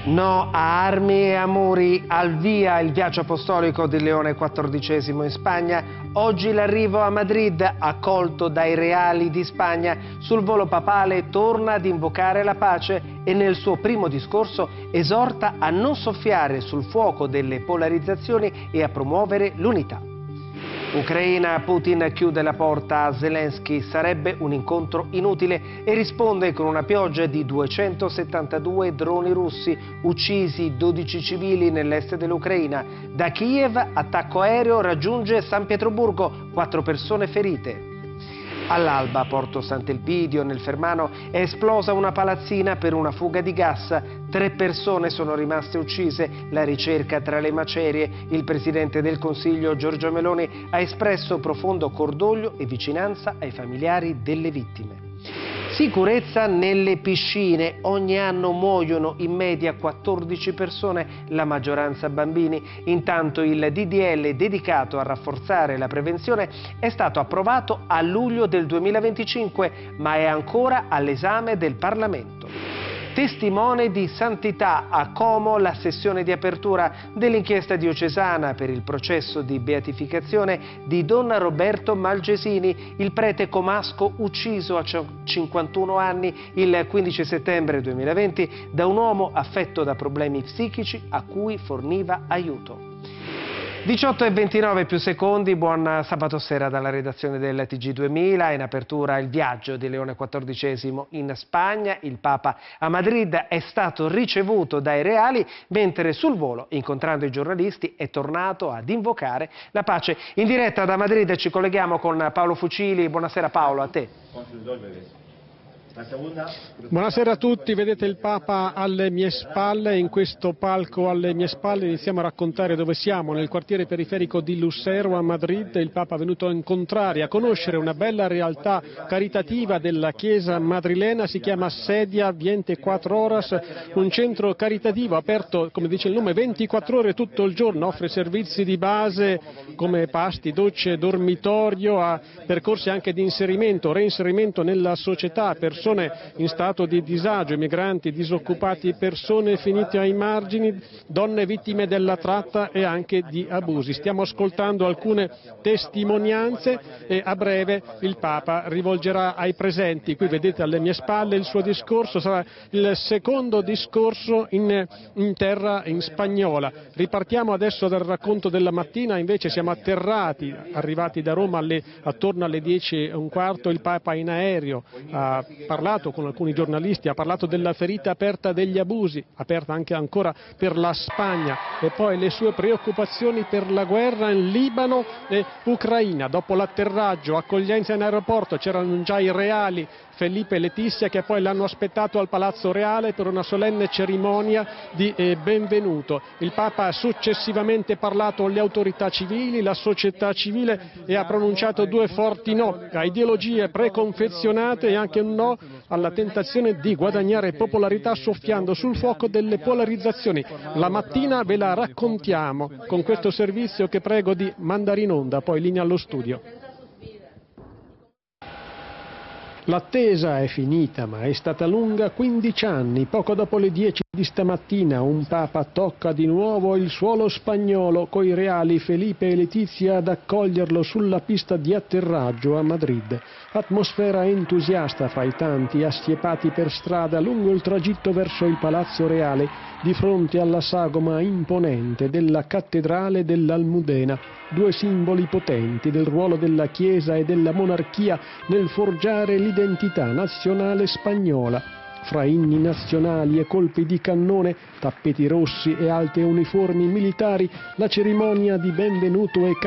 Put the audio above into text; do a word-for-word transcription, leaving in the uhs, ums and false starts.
No a armi e a muri, al via il viaggio apostolico di Leone quattordicesimo in Spagna. Oggi l'arrivo a Madrid, accolto dai reali di Spagna. Sul volo papale torna ad invocare la pace e nel suo primo discorso esorta a non soffiare sul fuoco delle polarizzazioni e a promuovere l'unità. Ucraina, Putin chiude la porta a Zelensky, sarebbe un incontro inutile e risponde con una pioggia di duecentosettantadue droni russi, uccisi dodici civili nell'est dell'Ucraina. Da Kiev, attacco aereo raggiunge San Pietroburgo, quattro persone ferite. All'alba a Porto Sant'Elpidio, nel Fermano, è esplosa una palazzina per una fuga di gas. Tre persone sono rimaste uccise. La ricerca tra le macerie. Il Presidente del Consiglio, Giorgia Meloni, ha espresso profondo cordoglio e vicinanza ai familiari delle vittime. Sicurezza nelle piscine. Ogni anno muoiono in media quattordici persone, la maggioranza bambini. Intanto il D D L dedicato a rafforzare la prevenzione è stato approvato a luglio del duemilaventicinque, ma è ancora all'esame del Parlamento. Testimone di santità a Como la sessione di apertura dell'inchiesta diocesana per il processo di beatificazione di Don Roberto Malgesini, il prete comasco ucciso a cinquantuno anni il quindici settembre duemilaventi da un uomo affetto da problemi psichici a cui forniva aiuto. diciotto e ventinove più secondi, buon sabato sera dalla redazione del T G duemila. In apertura il viaggio di Leone quattordicesimo in Spagna. Il Papa a Madrid è stato ricevuto dai reali, mentre sul volo, incontrando i giornalisti, è tornato ad invocare la pace. In diretta da Madrid ci colleghiamo con Paolo Fucili. Buonasera Paolo, a te. Buonasera a tutti, vedete il Papa alle mie spalle, in questo palco alle mie spalle iniziamo a raccontare dove siamo, nel quartiere periferico di Lucero a Madrid. Il Papa è venuto a incontrare, a conoscere una bella realtà caritativa della Chiesa madrilena, si chiama Sedia ventiquattro Horas, un centro caritativo aperto, come dice il nome, ventiquattro ore tutto il giorno, offre servizi di base come pasti, docce, dormitorio, a percorsi anche di inserimento, reinserimento nella società, persone in stato di disagio, migranti, disoccupati, persone finite ai margini, donne vittime della tratta e anche di abusi. Stiamo ascoltando alcune testimonianze e a breve il Papa rivolgerà ai presenti. Qui vedete alle mie spalle il suo discorso, sarà il secondo discorso in, in terra in spagnola. Ripartiamo adesso dal racconto della mattina, invece siamo atterrati, arrivati da Roma alle, attorno alle dieci e un quarto, il Papa in aereo ha parlato con alcuni giornalisti, ha parlato della ferita aperta degli abusi, aperta anche ancora per la Spagna, e poi le sue preoccupazioni per la guerra in Libano e Ucraina. Dopo l'atterraggio, accoglienza in aeroporto, c'erano già i reali Felipe e Letizia che poi l'hanno aspettato al Palazzo Reale per una solenne cerimonia di eh, benvenuto. Il Papa ha successivamente parlato alle autorità civili, la società civile, e ha pronunciato due forti no a ideologie preconfezionate e anche un no alla tentazione di guadagnare popolarità soffiando sul fuoco delle polarizzazioni. La mattina ve la raccontiamo con questo servizio che prego di mandare in onda, poi linea allo studio. L'attesa è finita, ma è stata lunga quindici anni. Poco dopo le dieci di stamattina un Papa tocca di nuovo il suolo spagnolo, coi reali Felipe e Letizia ad accoglierlo sulla pista di atterraggio a Madrid. Atmosfera entusiasta fra i tanti assiepati per strada lungo il tragitto verso il Palazzo Reale, di fronte alla sagoma imponente della cattedrale dell'Almudena, due simboli potenti del ruolo della Chiesa e della monarchia nel forgiare l'identità nazionale spagnola. Fra inni nazionali e colpi di cannone, tappeti rossi e alte uniformi militari, la cerimonia di benvenuto e